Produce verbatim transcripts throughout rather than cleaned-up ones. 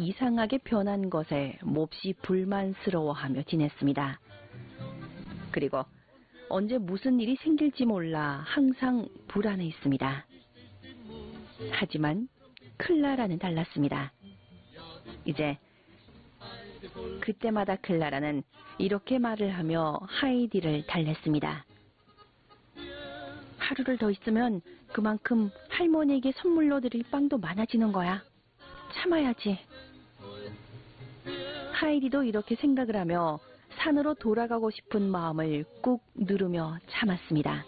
이상하게 변한 것에 몹시 불만스러워하며 지냈습니다. 그리고 언제 무슨 일이 생길지 몰라 항상 불안해 있습니다. 하지만 클라라는 달랐습니다. 이제 그때마다 클라라는 이렇게 말을 하며 하이디를 달랬습니다. 하루를 더 있으면 그만큼 할머니에게 선물로 드릴 빵도 많아지는 거야. 참아야지. 하이디도 이렇게 생각을 하며 산으로 돌아가고 싶은 마음을 꾹 누르며 참았습니다.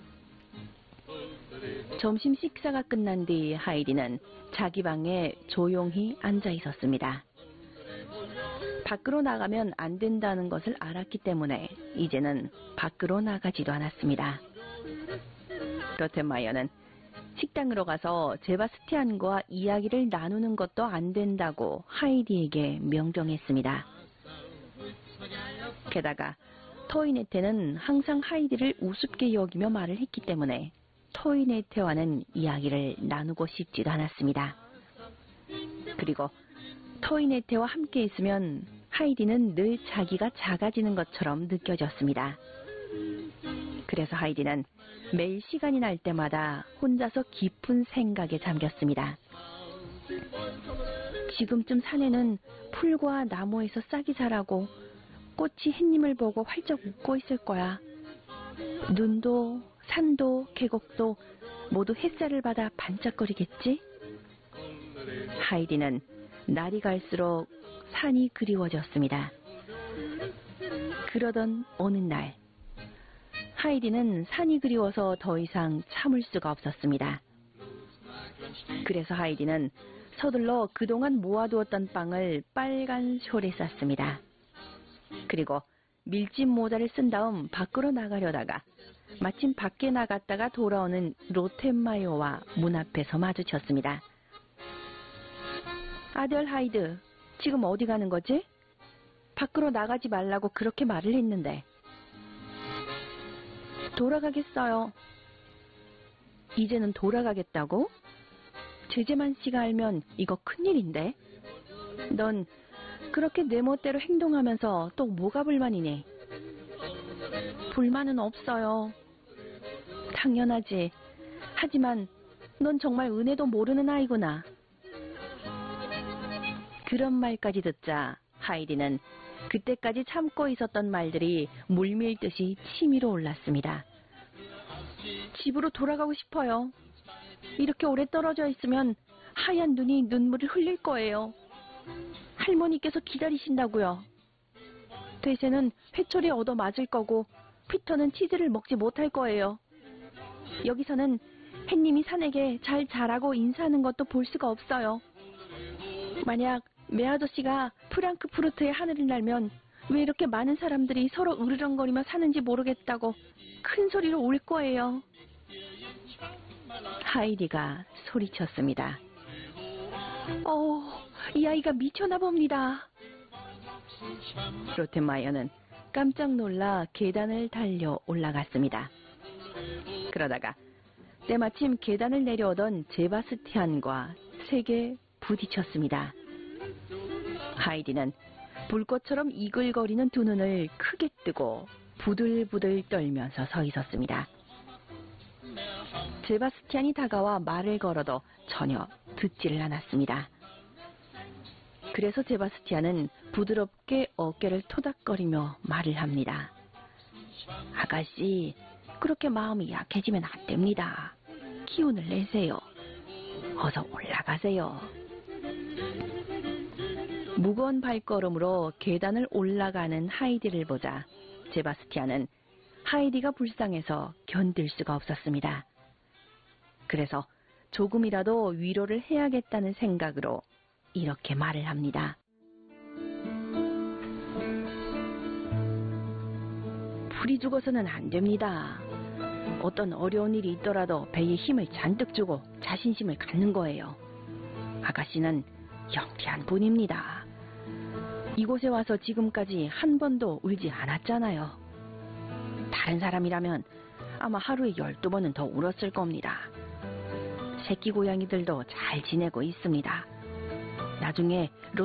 점심 식사가 끝난 뒤 하이디는 자기 방에 조용히 앉아 있었습니다. 밖으로 나가면 안 된다는 것을 알았기 때문에 이제는 밖으로 나가지도 않았습니다. 로텐마이어는 식당으로 가서 제바스티안과 이야기를 나누는 것도 안 된다고 하이디에게 명령했습니다. 게다가 토이네테는 항상 하이디를 우습게 여기며 말을 했기 때문에 토이네테와는 이야기를 나누고 싶지도 않았습니다. 그리고 토이네테와 함께 있으면 하이디는 늘 자기가 작아지는 것처럼 느껴졌습니다. 그래서 하이디는 매일 시간이 날 때마다 혼자서 깊은 생각에 잠겼습니다. 지금쯤 산에는 풀과 나무에서 싹이 자라고 꽃이 햇님을 보고 활짝 웃고 있을 거야. 눈도 산도 계곡도 모두 햇살을 받아 반짝거리겠지? 하이디는 날이 갈수록 산이 그리워졌습니다. 그러던 어느 날 하이디는 산이 그리워서 더 이상 참을 수가 없었습니다. 그래서 하이디는 서둘러 그동안 모아두었던 빵을 빨간 숄에 쌌습니다. 그리고 밀짚 모자를 쓴 다음 밖으로 나가려다가 마침 밖에 나갔다가 돌아오는 로텐마이어와 문 앞에서 마주쳤습니다. 아들 하이드, 지금 어디 가는 거지? 밖으로 나가지 말라고 그렇게 말을 했는데. 돌아가겠어요. 이제는 돌아가겠다고? 제재만 씨가 알면 이거 큰일인데. 넌 그렇게 내 멋대로 행동하면서 또 뭐가 불만이니? 불만은 없어요. 당연하지. 하지만 넌 정말 은혜도 모르는 아이구나. 그런 말까지 듣자 하이디는 그때까지 참고 있었던 말들이 물밀듯이 치밀어 올랐습니다. 집으로 돌아가고 싶어요. 이렇게 오래 떨어져 있으면 하얀 눈이 눈물을 흘릴 거예요. 할머니께서 기다리신다고요. 돼지는 회초리 얻어맞을 거고 피터는 치즈를 먹지 못할 거예요. 여기서는 햇님이 산에게 잘 자라고 인사하는 것도 볼 수가 없어요. 만약 매 아저씨가 프랑크푸르트의 하늘을 날면 왜 이렇게 많은 사람들이 서로 으르렁거리며 사는지 모르겠다고 큰 소리로 울 거예요. 하이디가 소리쳤습니다. 어, 이 아이가 미쳤나 봅니다. 로텐마이어는 깜짝 놀라 계단을 달려 올라갔습니다. 그러다가 때마침 계단을 내려오던 제바스티안과 세게 부딪혔습니다. 하이디는 불꽃처럼 이글거리는 두 눈을 크게 뜨고 부들부들 떨면서 서 있었습니다. 제바스티안이 다가와 말을 걸어도 전혀 듣지를 않았습니다. 그래서 제바스티안은 부드럽게 어깨를 토닥거리며 말을 합니다. 아가씨, 그렇게 마음이 약해지면 안 됩니다. 기운을 내세요. 어서 올라가세요. 무거운 발걸음으로 계단을 올라가는 하이디를 보자 제바스티안은 하이디가 불쌍해서 견딜 수가 없었습니다. 그래서 조금이라도 위로를 해야겠다는 생각으로 이렇게 말을 합니다. 불이 죽어서는 안 됩니다. 어떤 어려운 일이 있더라도 배에 힘을 잔뜩 주고 자신심을 갖는 거예요. 아가씨는 영리한 분입니다. 이곳에 와서 지금까지 한 번도 울지 않았잖아요. 다른 사람이라면 아마 하루에 열두 번은 더 울었을 겁니다. 새끼 고양이들도 잘 지내고 있습니다. 나중에